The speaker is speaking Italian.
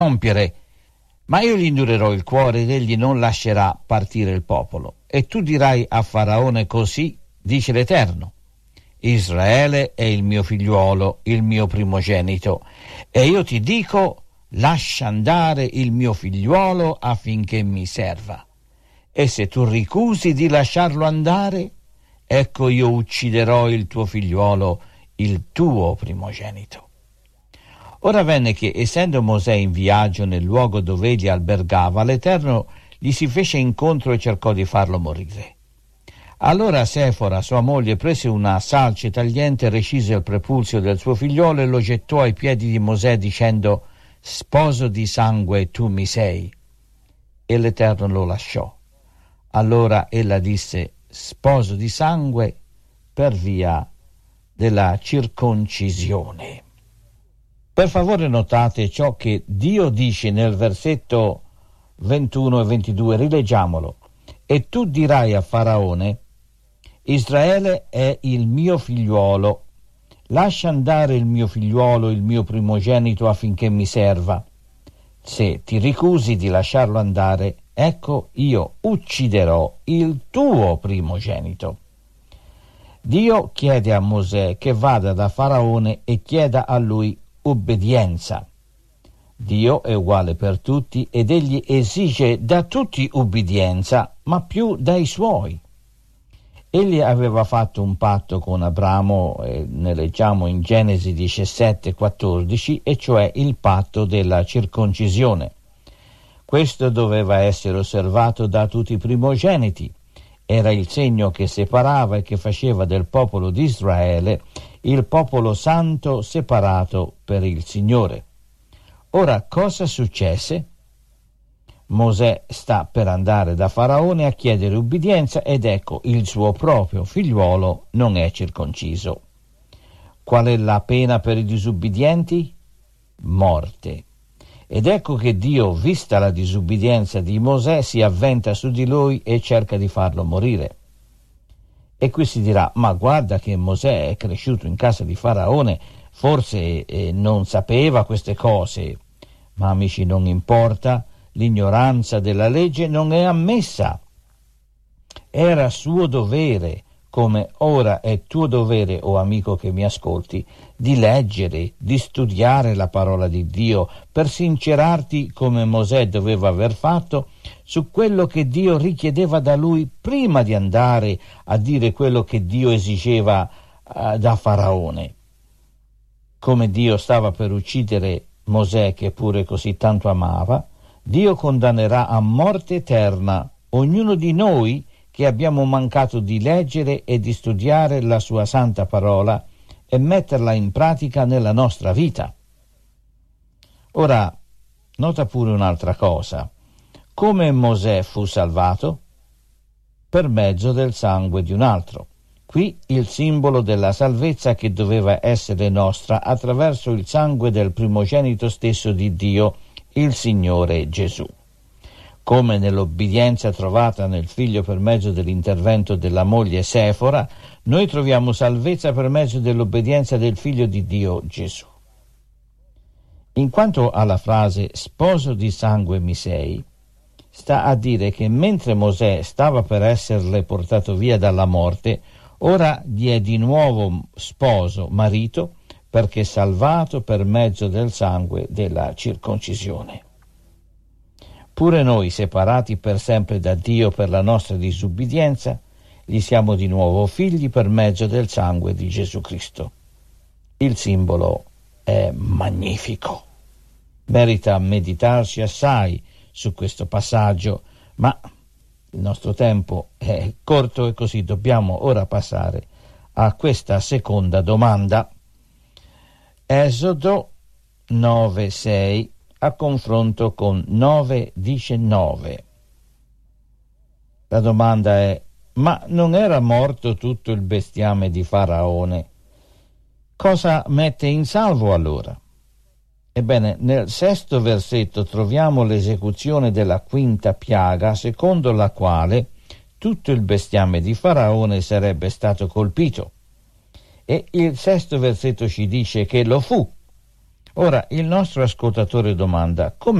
compiere, ma io gli indurerò il cuore ed egli non lascerà partire il popolo. E tu dirai a Faraone: così dice l'Eterno, Israele è il mio figliuolo, il mio primogenito, e io ti dico: lascia andare il mio figliuolo affinché mi serva. E se tu ricusi di lasciarlo andare, ecco io ucciderò il tuo figliuolo, il tuo primogenito. Ora avvenne che, essendo Mosè in viaggio nel luogo dove egli albergava, l'Eterno gli si fece incontro e cercò di farlo morire. Allora Sefora, sua moglie, prese una salce tagliente, recise il prepulsio del suo figliolo e lo gettò ai piedi di Mosè, dicendo: sposo di sangue tu mi sei. E l'Eterno lo lasciò. Allora ella disse: sposo di sangue, per via della circoncisione. Per favore notate ciò che Dio dice nel versetto 21 e 22, rileggiamolo. E tu dirai a Faraone: Israele è il mio figliuolo, lascia andare il mio figliuolo, il mio primogenito, affinché mi serva. Se ti ricusi di lasciarlo andare, ecco io ucciderò il tuo primogenito. Dio chiede a Mosè che vada da Faraone e chieda a lui ubbidienza. Dio è uguale per tutti ed egli esige da tutti ubbidienza, ma più dai suoi. Egli aveva fatto un patto con Abramo, ne leggiamo in Genesi 17,14, e cioè il patto della circoncisione. Questo doveva essere osservato da tutti i primogeniti. Era il segno che separava e che faceva del popolo di Israele il popolo santo separato per il Signore. Ora, cosa successe? Mosè sta per andare da Faraone a chiedere ubbidienza ed ecco il suo proprio figliuolo non è circonciso. Qual è la pena per i disubbidienti? Morte. Ed ecco che Dio, vista la disubbidienza di Mosè, si avventa su di lui e cerca di farlo morire. E qui si dirà: ma guarda che Mosè è cresciuto in casa di Faraone, forse non sapeva queste cose. Ma amici, non importa, l'ignoranza della legge non è ammessa. Era suo dovere, come ora è tuo dovere, o amico che mi ascolti, di leggere, di studiare la parola di Dio, per sincerarti, come Mosè doveva aver fatto, su quello che Dio richiedeva da lui prima di andare a dire quello che Dio esigeva da Faraone. Come Dio stava per uccidere Mosè, che pure così tanto amava, Dio condannerà a morte eterna ognuno di noi che abbiamo mancato di leggere e di studiare la sua santa parola e metterla in pratica nella nostra vita. Ora, nota pure un'altra cosa. Come Mosè fu salvato? Per mezzo del sangue di un altro. Qui il simbolo della salvezza che doveva essere nostra attraverso il sangue del primogenito stesso di Dio, il Signore Gesù. Come nell'obbedienza trovata nel figlio per mezzo dell'intervento della moglie Sefora, noi troviamo salvezza per mezzo dell'obbedienza del figlio di Dio Gesù. In quanto alla frase sposo di sangue mi sei, sta a dire che mentre Mosè stava per esserle portato via dalla morte, ora gli è di nuovo sposo, marito, perché salvato per mezzo del sangue della circoncisione. Pure noi, separati per sempre da Dio per la nostra disubbidienza, gli siamo di nuovo figli per mezzo del sangue di Gesù Cristo. Il simbolo è magnifico. Merita meditarci assai su questo passaggio, ma il nostro tempo è corto e così dobbiamo ora passare a questa seconda domanda. Esodo 9,6 a confronto con 9,19. La domanda è: ma non era morto tutto il bestiame di Faraone? Cosa mette in salvo allora? Ebbene, nel 6° versetto troviamo l'esecuzione della quinta piaga, secondo la quale tutto il bestiame di Faraone sarebbe stato colpito. E il 6° versetto ci dice che lo fu. Ora, il nostro ascoltatore domanda: come